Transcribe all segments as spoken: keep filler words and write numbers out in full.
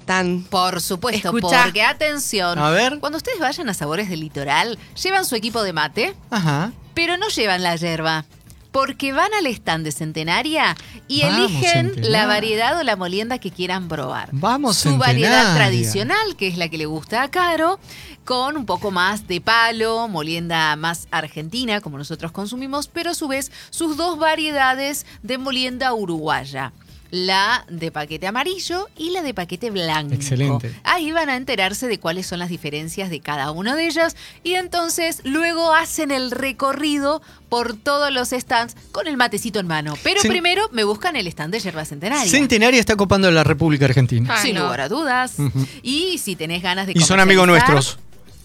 stand. Por supuesto, Escuchá. porque atención, A ver. cuando ustedes vayan a Sabores del Litoral, llevan su equipo de mate, Ajá. pero no llevan la yerba. Porque van al stand de Centenaria y Vamos, eligen Centenaria. la variedad o la molienda que quieran probar. Vamos, Su variedad Centenaria. tradicional, que es la que le gusta a Caro, con un poco más de palo, molienda más argentina, como nosotros consumimos, pero a su vez sus dos variedades de molienda uruguaya. La de paquete amarillo y la de paquete blanco. Excelente. Ahí van a enterarse de cuáles son las diferencias de cada una de ellas y entonces luego hacen el recorrido por todos los stands con el matecito en mano. Pero Cen- primero me buscan el stand de yerba centenaria. Centenaria está copando la República Argentina. Ay, Sin no. lugar a dudas. Ujú. Y si tenés ganas de Y son amigos comercializar- nuestros.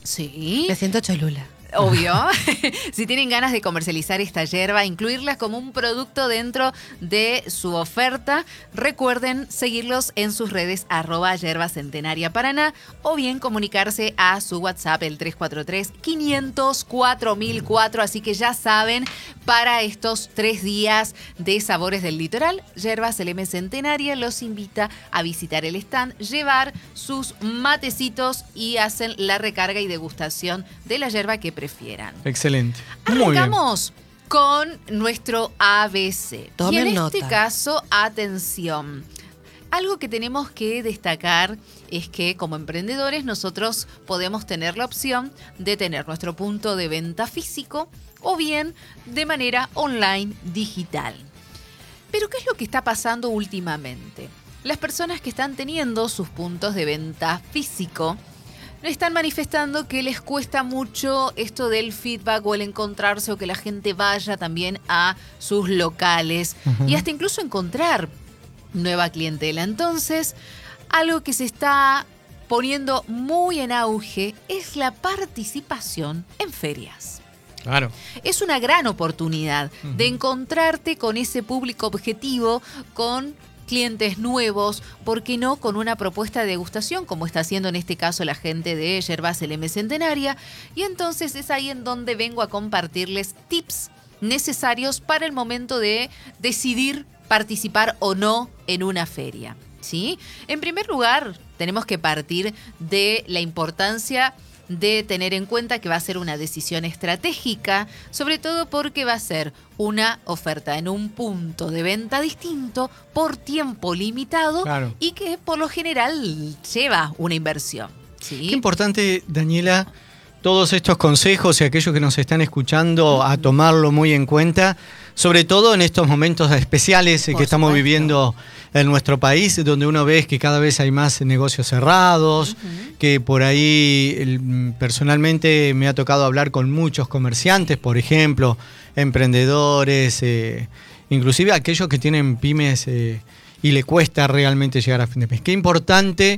Sí. Me siento cholula. Obvio. Si tienen ganas de comercializar esta yerba, incluirla como un producto dentro de su oferta, recuerden seguirlos en sus redes arroba yerba centenaria Paraná o bien comunicarse a su WhatsApp el tres cuatro tres, quinientos, cuatro mil cuatro. Así que ya saben, para estos tres días de Sabores del Litoral, Yerbas L M Centenaria los invita a visitar el stand, llevar sus matecitos y hacen la recarga y degustación de la yerba que prefieran. Excelente. Muy bien. Arrancamos con nuestro A B C. Tomen y en nota. este caso, atención. Algo que tenemos que destacar es que como emprendedores nosotros podemos tener la opción de tener nuestro punto de venta físico o bien de manera online digital. Pero ¿qué es lo que está pasando últimamente? Las personas que están teniendo sus puntos de venta físico están manifestando que les cuesta mucho esto del feedback o el encontrarse o que la gente vaya también a sus locales Ujú. y hasta incluso encontrar nueva clientela. Entonces, algo que se está poniendo muy en auge es la participación en ferias. Claro. Es una gran oportunidad de encontrarte con ese público objetivo, con clientes nuevos, ¿por qué no con una propuesta de degustación, como está haciendo en este caso la gente de Yerbas L M Centenaria? Y entonces es ahí en donde vengo a compartirles tips necesarios para el momento de decidir participar o no en una feria, ¿sí? En primer lugar, tenemos que partir de la importancia de tener en cuenta que va a ser una decisión estratégica, sobre todo porque va a ser una oferta en un punto de venta distinto por tiempo limitado Claro. y que por lo general lleva una inversión. ¿Sí? Qué importante, Daniela, todos estos consejos y aquellos que nos están escuchando a tomarlo muy en cuenta, sobre todo en estos momentos especiales Por que estamos supuesto. viviendo en nuestro país, donde uno ve que cada vez hay más negocios cerrados, Ujú. que por ahí el- personalmente me ha tocado hablar con muchos comerciantes, por ejemplo, emprendedores, eh, inclusive aquellos que tienen pymes eh, y le cuesta realmente llegar a fin de mes. Qué importante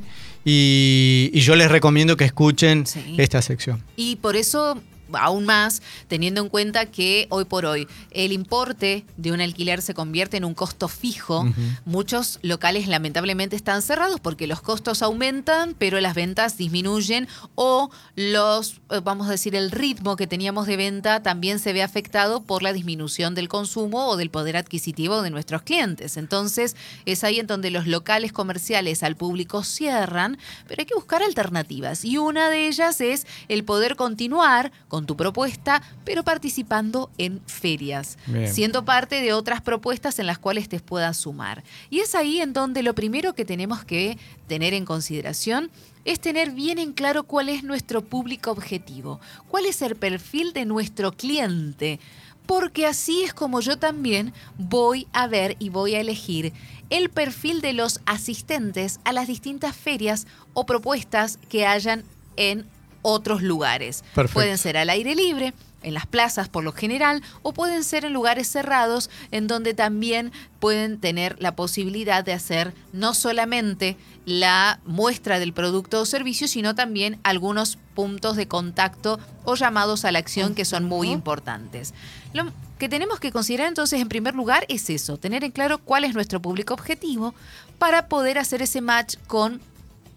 y, y yo les recomiendo que escuchen Sí. esta sección. Y por eso, aún más, teniendo en cuenta que hoy por hoy el importe de un alquiler se convierte en un costo fijo, Ujú. muchos locales lamentablemente están cerrados porque los costos aumentan, pero las ventas disminuyen o los, eh, vamos a decir, el ritmo que teníamos de venta también se ve afectado por la disminución del consumo o del poder adquisitivo de nuestros clientes. Entonces, es ahí en donde los locales comerciales al público cierran, pero hay que buscar alternativas. Y una de ellas es el poder continuar con tu propuesta, pero participando en ferias, Bien. siendo parte de otras propuestas en las cuales te puedas sumar. Y es ahí en donde lo primero que tenemos que tener en consideración es tener bien en claro cuál es nuestro público objetivo, cuál es el perfil de nuestro cliente, porque así es como yo también voy a ver y voy a elegir el perfil de los asistentes a las distintas ferias o propuestas que hayan en otros lugares. Perfecto. Pueden ser al aire libre, en las plazas por lo general, o pueden ser en lugares cerrados en donde también pueden tener la posibilidad de hacer no solamente la muestra del producto o servicio, sino también algunos puntos de contacto o llamados a la acción que son muy importantes. Lo que tenemos que considerar entonces en primer lugar es eso, tener en claro cuál es nuestro público objetivo para poder hacer ese match con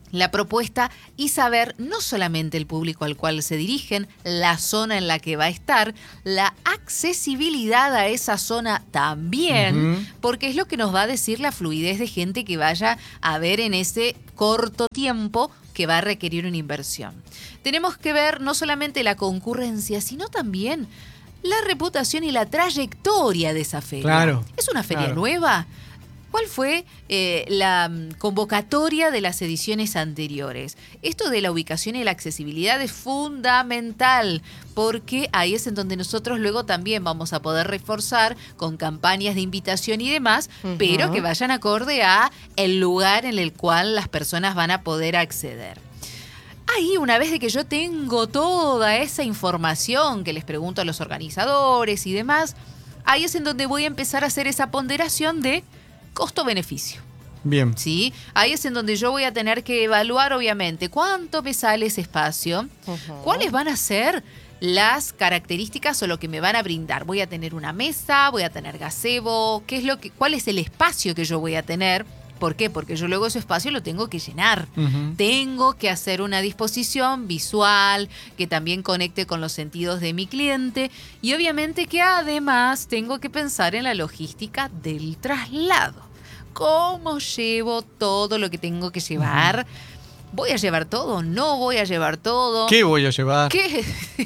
la propuesta y saber no solamente el público al cual se dirigen, la zona en la que va a estar, la accesibilidad a esa zona también, uh-huh. porque es lo que nos va a decir la fluidez de gente que vaya a ver en ese corto tiempo que va a requerir una inversión. Tenemos que ver no solamente la concurrencia, sino también la reputación y la trayectoria de esa feria. Claro, ¿Es una feria claro. nueva? ¿Cuál fue eh, la convocatoria de las ediciones anteriores? Esto de la ubicación y la accesibilidad es fundamental, porque ahí es en donde nosotros luego también vamos a poder reforzar con campañas de invitación y demás, uh-huh. pero que vayan acorde a el lugar en el cual las personas van a poder acceder. Ahí, una vez de que yo tengo toda esa información que les pregunto a los organizadores y demás, ahí es en donde voy a empezar a hacer esa ponderación de costo-beneficio. Bien. ¿Sí? Ahí es en donde yo voy a tener que evaluar, obviamente, cuánto me sale ese espacio, uh-huh. cuáles van a ser las características o lo que me van a brindar. Voy a tener una mesa, voy a tener gazebo, qué es lo que, cuál es el espacio que yo voy a tener. ¿Por qué? Porque yo luego ese espacio lo tengo que llenar. Uh-huh. Tengo que hacer una disposición visual que también conecte con los sentidos de mi cliente y obviamente que además tengo que pensar en la logística del traslado. ¿Cómo llevo todo lo que tengo que llevar? Uh-huh. ¿Voy a llevar todo? ¿No voy a llevar todo? ¿Qué voy a llevar? ¿Qué?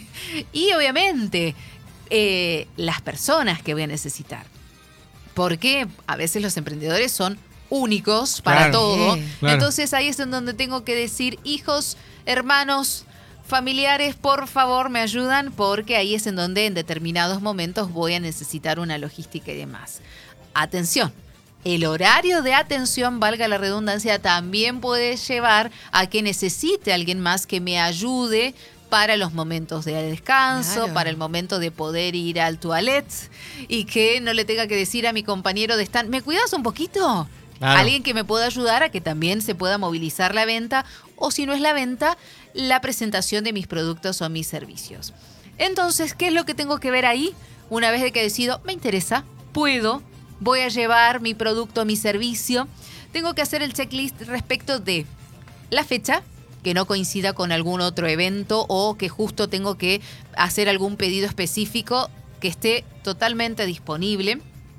Y obviamente eh, las personas que voy a necesitar. Porque a veces los emprendedores son únicos para claro, todo. sí, claro. Entonces ahí es en donde tengo que decir, hijos, hermanos, familiares, por favor me ayudan, porque ahí es en donde en determinados momentos voy a necesitar una logística y demás. Atención, el horario de atención, valga la redundancia, también puede llevar a que necesite alguien más que me ayude para los momentos de descanso, claro. para el momento de poder ir al toilet y que no le tenga que decir a mi compañero de stand, ¿me cuidas un poquito? Claro. Alguien que me pueda ayudar a que también se pueda movilizar la venta o si no es la venta, la presentación de mis productos o mis servicios. Entonces, ¿qué es lo que tengo que ver ahí? Una vez de que decido, me interesa, puedo, voy a llevar mi producto, mi servicio, tengo que hacer el checklist respecto de la fecha, que no coincida con algún otro evento o que justo tengo que hacer algún pedido específico que esté totalmente disponible.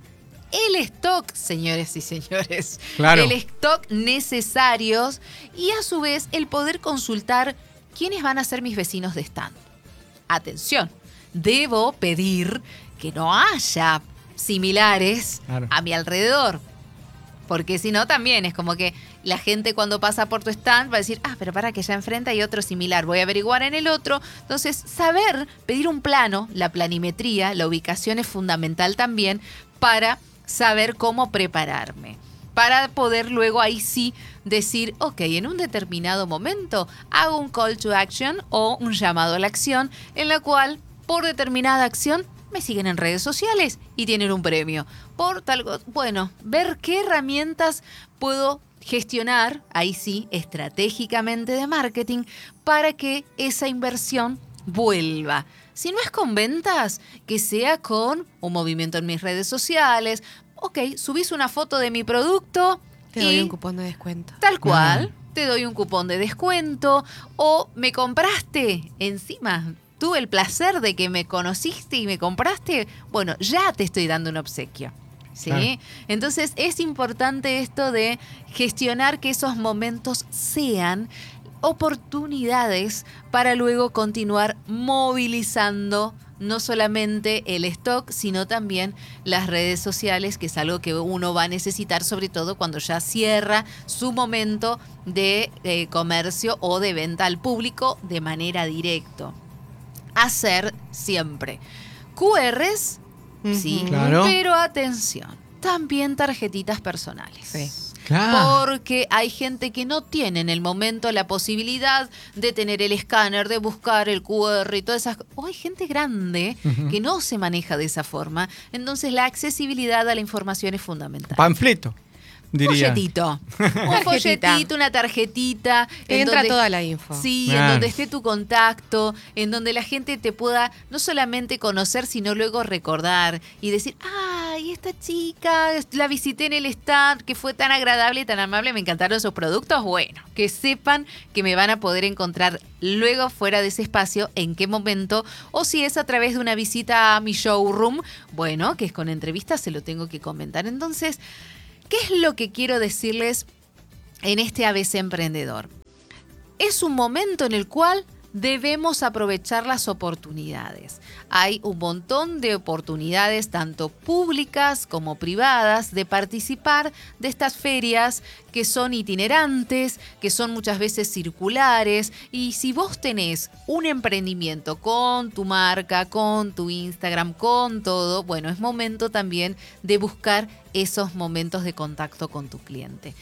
El stock, señores y señores, claro. el stock necesarios y a su vez el poder consultar quiénes van a ser mis vecinos de stand. Atención, debo pedir que no haya similares claro. a mi alrededor. Porque si no, también es como que la gente cuando pasa por tu stand va a decir, ah, pero para que ya enfrente hay otro similar, voy a averiguar en el otro. Entonces, saber pedir un plano, la planimetría, la ubicación es fundamental también para saber cómo prepararme. Para poder luego ahí sí decir, ok, en un determinado momento hago un call to action o un llamado a la acción en la cual, por determinada acción, me siguen en redes sociales y tienen un premio. Por tal, bueno, ver qué herramientas puedo gestionar, ahí sí, estratégicamente de marketing, para que esa inversión vuelva. Si no es con ventas, que sea con un movimiento en mis redes sociales. Ok, subís una foto de mi producto. Te doy un cupón de descuento. Tal cual, ah. te doy un cupón de descuento. O me compraste encima. Tuve el placer de que me conociste y me compraste, bueno, ya te estoy dando un obsequio, ¿sí? Claro. Entonces es importante esto de gestionar que esos momentos sean oportunidades para luego continuar movilizando no solamente el stock, sino también las redes sociales, que es algo que uno va a necesitar, sobre todo cuando ya cierra su momento de eh, comercio o de venta al público de manera directa. Hacer siempre Q Rs, uh-huh. sí, claro. pero atención, también tarjetitas personales. Sí. Claro. Porque hay gente que no tiene en el momento la posibilidad de tener el escáner, de buscar el Q R y todas esas cosas. O hay gente grande uh-huh. que no se maneja de esa forma. Entonces la accesibilidad a la información es fundamental. Panfleto. Diría. Folletito. Un folletito, una tarjetita. En entra donde, toda la info. Sí, claro. en donde esté tu contacto, en donde la gente te pueda no solamente conocer, sino luego recordar y decir, ah, ay, esta chica, la visité en el stand, que fue tan agradable y tan amable, me encantaron sus productos. Bueno, que sepan que me van a poder encontrar luego fuera de ese espacio, en qué momento, o si es a través de una visita a mi showroom, bueno, que es con entrevistas, se lo tengo que comentar. Entonces, ¿qué es lo que quiero decirles en este A B C Emprendedor? Es un momento en el cual debemos aprovechar las oportunidades. Hay un montón de oportunidades, tanto públicas como privadas, de participar de estas ferias que son itinerantes, que son muchas veces circulares. Y si vos tenés un emprendimiento con tu marca, con tu Instagram, con todo, bueno, es momento también de buscar esos momentos de contacto con tu cliente.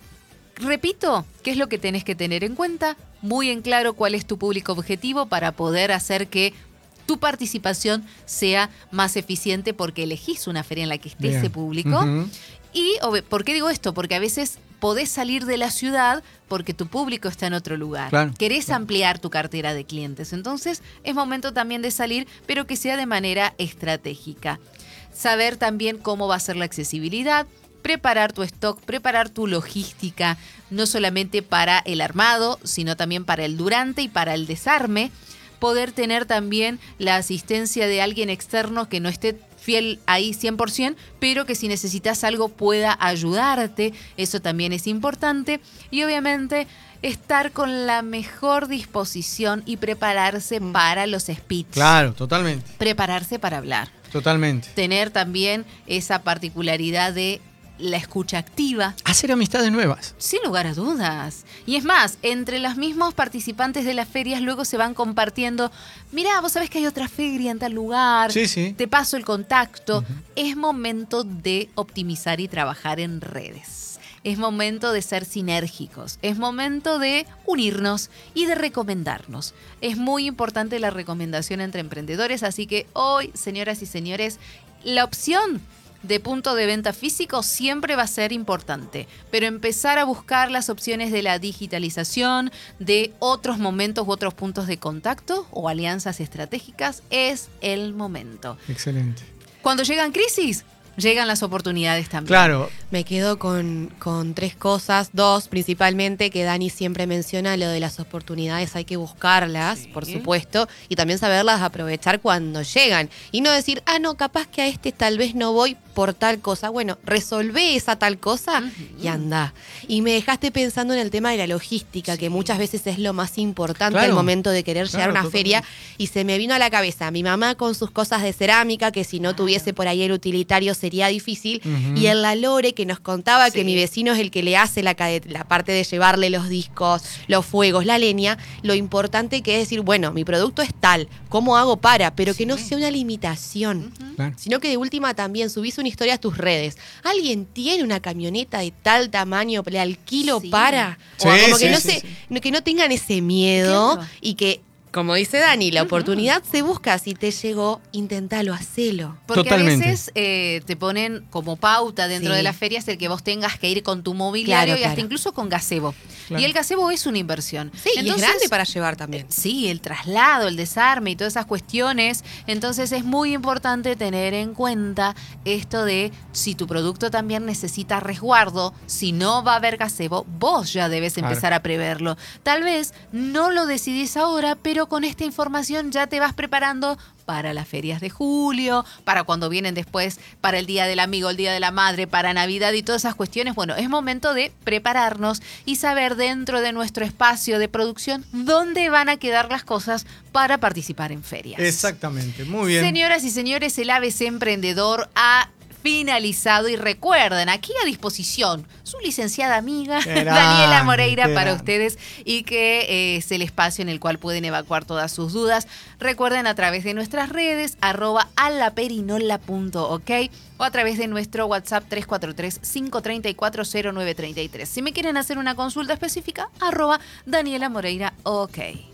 Repito, ¿qué es lo que tenés que tener en cuenta? Muy en claro cuál es tu público objetivo para poder hacer que tu participación sea más eficiente, porque elegís una feria en la que esté Bien. ese público. Uh-huh. ¿Y por qué digo esto? Porque a veces podés salir de la ciudad porque tu público está en otro lugar. Claro. Querés Claro. ampliar tu cartera de clientes. Entonces es momento también de salir, pero que sea de manera estratégica. Saber también cómo va a ser la accesibilidad, preparar tu stock, preparar tu logística, no solamente para el armado, sino también para el durante y para el desarme. Poder tener también la asistencia de alguien externo que no esté fiel ahí cien por ciento, pero que si necesitas algo pueda ayudarte. Eso también es importante. Y obviamente estar con la mejor disposición y prepararse para los speeches. Claro, totalmente. Prepararse para hablar. Totalmente. Tener también esa particularidad de la escucha activa. Hacer amistades nuevas. Sin lugar a dudas. Y es más, entre los mismos participantes de las ferias luego se van compartiendo, mirá, vos sabés que hay otra feria en tal lugar, Sí, sí. te paso el contacto. Uh-huh. Es momento de optimizar y trabajar en redes. Es momento de ser sinérgicos. Es momento de unirnos y de recomendarnos. Es muy importante la recomendación entre emprendedores, así que hoy, señoras y señores, la opción de punto de venta físico siempre va a ser importante, pero empezar a buscar las opciones de la digitalización, de otros momentos u otros puntos de contacto o alianzas estratégicas es el momento. Excelente. Cuando llegan crisis, llegan las oportunidades también. Claro. Me quedo con, con tres cosas, dos principalmente, que Dani siempre menciona, lo de las oportunidades hay que buscarlas, Sí. por supuesto, y también saberlas aprovechar cuando llegan. Y no decir, ah, no, capaz que a este tal vez no voy por tal cosa. Bueno, resolvé esa tal cosa Uh-huh. y anda. Y me dejaste pensando en el tema de la logística, Sí. que muchas veces es lo más importante Claro. al momento de querer Claro, llegar a una totalmente. feria. Y se me vino a la cabeza mi mamá con sus cosas de cerámica, que si no tuviese por ahí el utilitario sería difícil. Ujú. Y el La Lore, que nos contaba Sí. que mi vecino es el que le hace la, cade- la parte de llevarle los discos, los fuegos, la leña. Lo importante que es decir, bueno, mi producto es tal, ¿cómo hago para? Pero que no Sí. sea una limitación. Ujú. Claro. Sino que de última también subís una historia a tus redes. ¿Alguien tiene una camioneta de tal tamaño, le alquilo Sí. para? Sí, o como sí, que no sí, se, sí. no- que no tengan ese miedo. Claro. Y que, como dice Dani, la Ujú. oportunidad se busca. Si te llegó, intentalo, hacelo. Porque Totalmente. a veces eh, te ponen como pauta dentro Sí. de las ferias el que vos tengas que ir con tu mobiliario Claro, y hasta claro. incluso con gazebo. Claro. Y el gazebo es una inversión. Sí, y es grande para llevar también. Sí, el traslado, el desarme y todas esas cuestiones. Entonces es muy importante tener en cuenta esto de si tu producto también necesita resguardo, si no va a haber gazebo, vos ya debes Claro. empezar a preverlo. Tal vez no lo decidís ahora, pero con esta información ya te vas preparando para las ferias de julio, para cuando vienen después, para el Día del Amigo, el Día de la Madre, para Navidad y todas esas cuestiones. Bueno, es momento de prepararnos y saber dentro de nuestro espacio de producción dónde van a quedar las cosas para participar en ferias. Exactamente. Muy bien. Señoras y señores, el A B C Emprendedor ha finalizado y recuerden, aquí a disposición su licenciada amiga Qué grande, Daniela Moreira qué para grande. ustedes y que eh, es el espacio en el cual pueden evacuar todas sus dudas. Recuerden a través de nuestras redes arroba alaperinola punto ok o a través de nuestro WhatsApp tres cuatro tres, cinco tres cuatro, cero nueve tres tres. Si me quieren hacer una consulta específica, arroba Daniela Moreira ok.